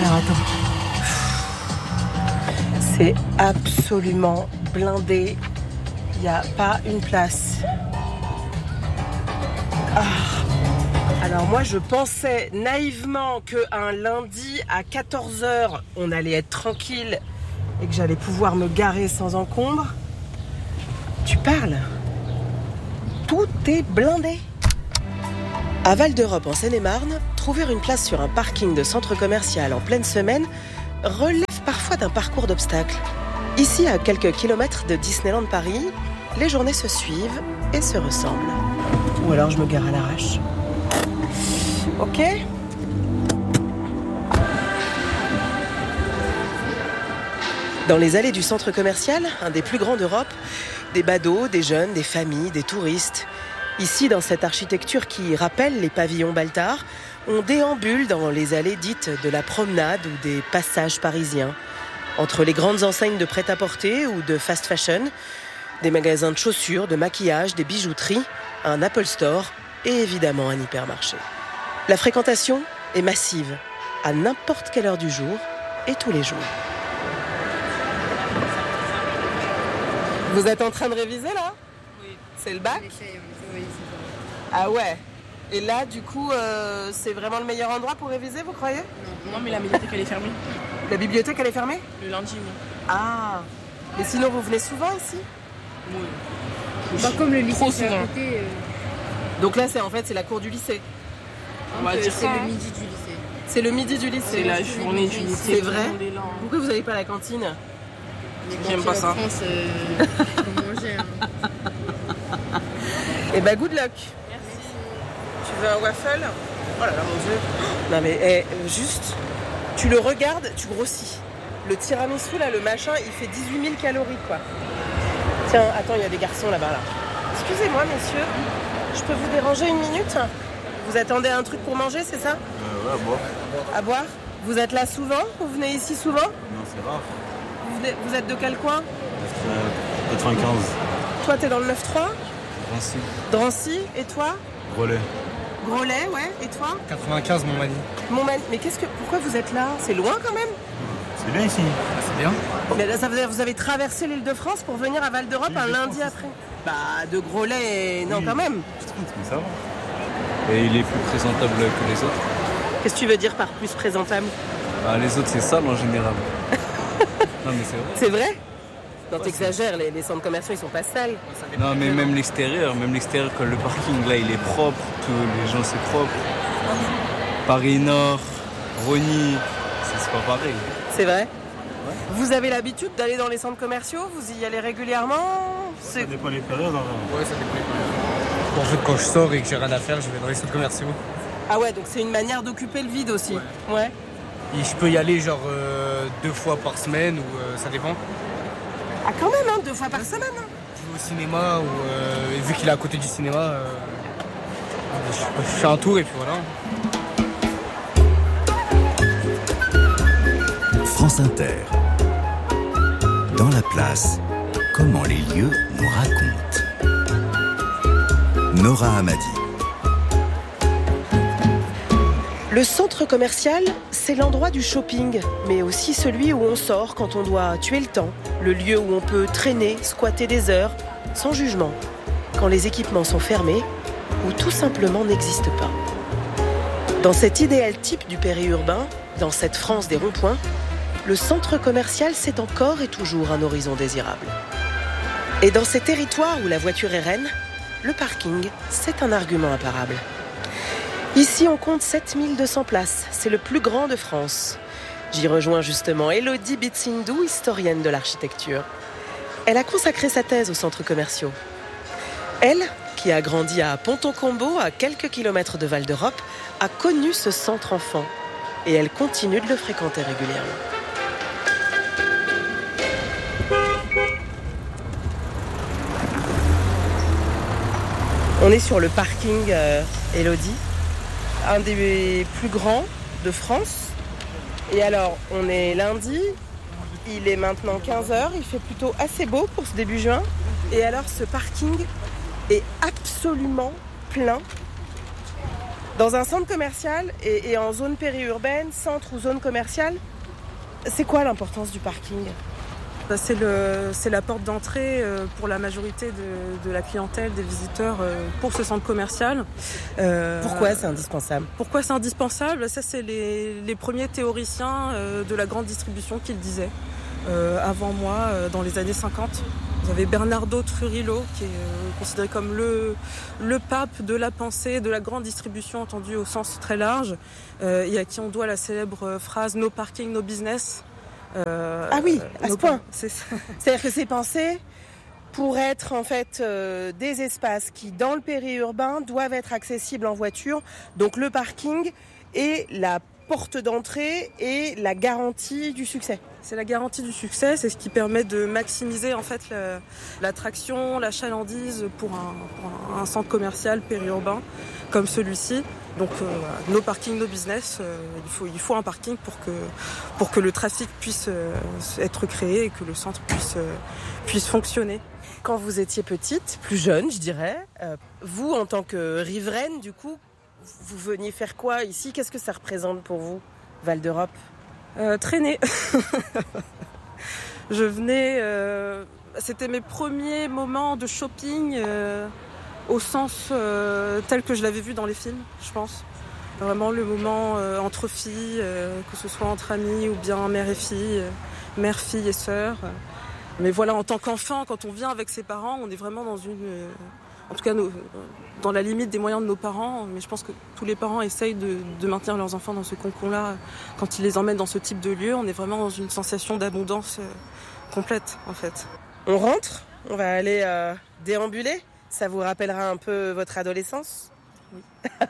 Alors attends. C'est absolument blindé. Il n'y a pas une place. Alors moi je pensais naïvement qu'un lundi à 14h on allait être tranquille et que j'allais pouvoir me garer sans encombre. Tu parles. Tout est blindé. À Val d'Europe en Seine-et-Marne, trouver une place sur un parking de centre commercial en pleine semaine relève parfois d'un parcours d'obstacles. Ici, à quelques kilomètres de Disneyland Paris, les journées se suivent et se ressemblent. Ou alors je me gare à l'arrache. Ok ? Dans les allées du centre commercial, un des plus grands d'Europe, des badauds, des jeunes, des familles, des touristes. Ici, dans cette architecture qui rappelle les pavillons Baltard, on déambule dans les allées dites de la promenade ou des passages parisiens. Entre les grandes enseignes de prêt-à-porter ou de fast fashion, des magasins de chaussures, de maquillage, des bijouteries, un Apple Store et évidemment un hypermarché. La fréquentation est massive, à n'importe quelle heure du jour et tous les jours. Vous êtes en train de réviser là ? Oui. C'est le bac ? Oui, c'est ça. Ah ouais. Et là, du coup, c'est vraiment le meilleur endroit pour réviser, vous croyez ? Non, mais la bibliothèque, elle est fermée. La bibliothèque, elle est fermée ? Le lundi, oui. Ah. Et sinon, vous venez souvent ici ? Oui. Comme le lycée, Trop c'est à souvent. côté. Donc là, c'est la cour du lycée. On va dire c'est ça. le midi du lycée. C'est le midi du lycée. C'est la journée du lycée. C'est vrai ? Tout le monde est là, hein. Pourquoi vous n'allez pas à la cantine ? J'aime pas ça. En France, faut manger. Hein. Eh ben, good luck. Merci. Tu veux un waffle ? Oh là là, mon Dieu. Non mais, juste, tu le regardes, tu grossis. Le tiramisu, là, le machin, il fait 18 000 calories, quoi. Tiens, attends, il y a des garçons là-bas, là. Excusez-moi, messieurs, je peux vous déranger une minute ? Vous attendez un truc pour manger, c'est ça ? Ouais, à boire. À boire ? Vous êtes là souvent ? Vous venez ici souvent ? Non, c'est rare. Vous êtes de quel coin ? 95. Toi, t'es dans le 9-3 ? Drancy. Drancy, et toi ? Relais. Groslay, ouais, et toi ? 95, mon mani. Mais pourquoi vous êtes là ? C'est loin quand même ? C'est bien ici. C'est bien. Mais là, ça veut dire que vous avez traversé l'île de France pour venir à Val d'Europe un lundi après ? Bah, de Groslay, non, Oui. quand même. Mais ça va. Et il est plus présentable que les autres. Qu'est-ce que tu veux dire par plus présentable ? Ah, les autres, c'est sale en général. Non, mais c'est vrai. C'est vrai ? Non, t'exagères, les centres commerciaux, ils sont pas sales. Non, mais même l'extérieur, quand le parking, là, il est propre. Tous les gens, c'est propre. Paris Nord, Rosny, c'est pas pareil. C'est vrai ? Vous avez l'habitude d'aller dans les centres commerciaux ? Vous y allez régulièrement ? Ça dépend des périodes. Ouais, ça dépend. En fait, quand je sors et que j'ai rien à faire, je vais dans les centres commerciaux. Ah ouais, donc c'est une manière d'occuper le vide aussi. Ouais. Et je peux y aller genre 2 fois par semaine ou ça dépend. Ah quand même, hein, 2 fois par semaine. Hein. Je vais au cinéma ou vu qu'il est à côté du cinéma, je fais un tour et puis voilà. France Inter. Dans la place, comment les lieux nous racontent. Nora Hamadi. Le centre commercial, c'est l'endroit du shopping, mais aussi celui où on sort quand on doit tuer le temps, le lieu où on peut traîner, squatter des heures, sans jugement, quand les équipements sont fermés ou tout simplement n'existent pas. Dans cet idéal type du périurbain, dans cette France des ronds-points, le centre commercial, c'est encore et toujours un horizon désirable. Et dans ces territoires où la voiture est reine, le parking, c'est un argument imparable. Ici, on compte 7200 places. C'est le plus grand de France. J'y rejoins justement Elodie Bitsindou, historienne de l'architecture. Elle a consacré sa thèse aux centres commerciaux. Elle, qui a grandi à Ponton-Combo, à quelques kilomètres de Val d'Europe, a connu ce centre enfant. Et elle continue de le fréquenter régulièrement. On est sur le parking Elodie, un des plus grands de France. Et alors, on est lundi, il est maintenant 15h, il fait plutôt assez beau pour ce début juin. Et alors, ce parking est absolument plein. Dans un centre commercial et en zone périurbaine, centre ou zone commerciale, c'est quoi l'importance du parking ? C'est la porte d'entrée pour la majorité de la clientèle, des visiteurs pour ce centre commercial. Pourquoi c'est indispensable ? Pourquoi c'est indispensable ? Ça, c'est les premiers théoriciens de la grande distribution qui le disaient. Avant moi, dans les années 50. Vous avez Bernardo Trujillo, qui est considéré comme le pape de la pensée, de la grande distribution, entendue au sens très large, et à qui on doit la célèbre phrase « No parking, no business ». Ah oui, à ce point. C'est-à-dire que c'est pensé pour être en fait des espaces qui, dans le périurbain, doivent être accessibles en voiture. Donc le parking est la porte d'entrée et la garantie du succès. C'est la garantie du succès, c'est ce qui permet de maximiser en fait l'attraction, la chalandise pour un centre commercial périurbain comme celui-ci. Donc no parking, no business, il faut un parking pour que le trafic puisse être créé et que le centre puisse fonctionner. Quand vous étiez petite, plus jeune je dirais, vous en tant que riveraine du coup, vous veniez faire quoi ici ? Qu'est-ce que ça représente pour vous, Val d'Europe ? Traîner. Je venais... c'était mes premiers moments de shopping au sens tel que je l'avais vu dans les films, je pense. Vraiment le moment entre filles, que ce soit entre amis ou bien mère et fille, mère, fille et sœur. Mais voilà, en tant qu'enfant, quand on vient avec ses parents, on est vraiment dans une... En tout cas, dans la limite des moyens de nos parents, mais je pense que tous les parents essayent de maintenir leurs enfants dans ce cocon-là. Quand ils les emmènent dans ce type de lieu, on est vraiment dans une sensation d'abondance complète, en fait. On rentre ? On va aller déambuler ? Ça vous rappellera un peu votre adolescence ? Oui.